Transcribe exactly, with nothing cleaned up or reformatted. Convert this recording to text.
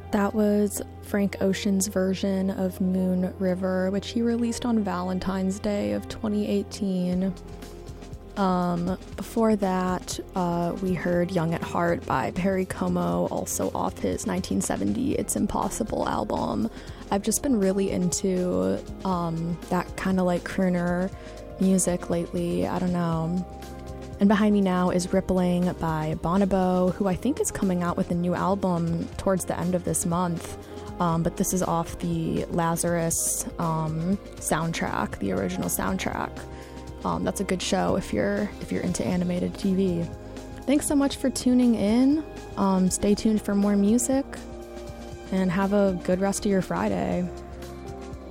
That was Frank Ocean's version of Moon River, which he released on Valentine's Day of twenty eighteen. Um, before that, uh, we heard Young at Heart by Perry Como, also off his nineteen seventy It's Impossible album. I've just been really into um, that kind of like crooner music lately. I don't know. And behind me now is Rippling by Bonobo, who I think is coming out with a new album towards the end of this month. Um, but this is off the Lazarus um, soundtrack, the original soundtrack. Um, that's a good show if you're if you're into animated T V. Thanks so much for tuning in. Um, stay tuned for more music, and have a good rest of your Friday.